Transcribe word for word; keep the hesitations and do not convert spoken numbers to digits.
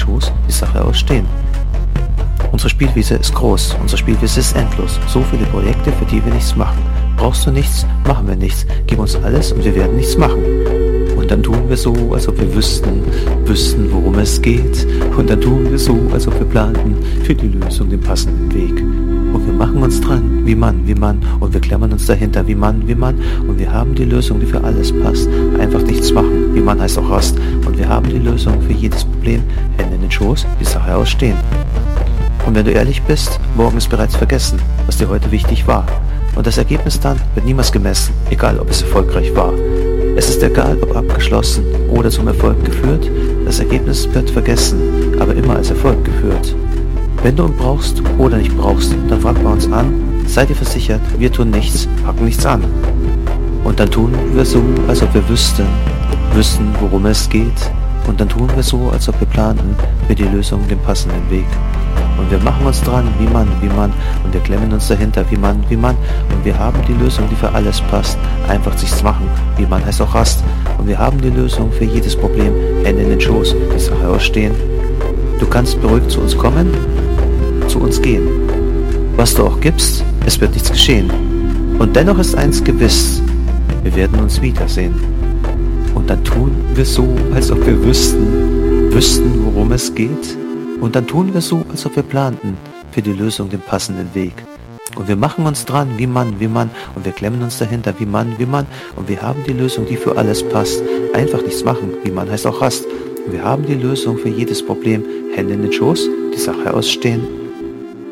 Schoß, die Sache ausstehen. Unsere Spielwiese ist groß, unsere Spielwiese ist endlos. So viele Projekte, für die wir nichts machen. Brauchst du nichts, machen wir nichts. Gib uns alles und wir werden nichts machen. Und dann tun wir so, als ob wir wüssten, wüssten, worum es geht. Und dann tun wir so, als ob wir planten für die Lösung den passenden Weg. Und wir machen uns dran, wie Mann, wie Mann. Und wir klammern uns dahinter, wie Mann, wie Mann. Und wir haben die Lösung, die für alles passt. Einfach nichts machen, wie Mann heißt auch Rast. Und wir haben die Lösung für jedes Problem. Hände in den Schoß, die Sache ausstehen. Und wenn du ehrlich bist, morgen ist bereits vergessen, was dir heute wichtig war. Und das Ergebnis dann wird niemals gemessen, egal ob es erfolgreich war. Es ist egal, ob abgeschlossen oder zum Erfolg geführt. Das Ergebnis wird vergessen, aber immer als Erfolg geführt. Wenn du ihn brauchst oder nicht brauchst, dann frag bei uns an. Sei dir versichert, wir tun nichts, packen nichts an. Und dann tun wir so, als ob wir wüssten, wüssten, worum es geht. Und dann tun wir so, als ob wir planten für die Lösung den passenden Weg. Und wir machen uns dran, wie Mann, wie Mann. Und wir klemmen uns dahinter, wie Mann, wie Mann. Und wir haben die Lösung, die für alles passt. Einfach sich's machen, wie Mann heißt auch Rast. Und wir haben die Lösung für jedes Problem. Hände in den Schoß, die Sache ausstehen. Du kannst beruhigt zu uns kommen, zu uns gehen. Was du auch gibst, es wird nichts geschehen. Und dennoch ist eins gewiss, wir werden uns wiedersehen. Und dann tun wir so, als ob wir wüssten, wüssten, worum es geht. Und dann tun wir so, als ob wir planten für die Lösung den passenden Weg. Und wir machen uns dran, wie Mann, wie Mann. Und wir klemmen uns dahinter, wie Mann, wie Mann. Und wir haben die Lösung, die für alles passt. Einfach nichts machen, wie Mann heißt auch Rast. Und wir haben die Lösung für jedes Problem. Hände in den Schoß, die Sache ausstehen.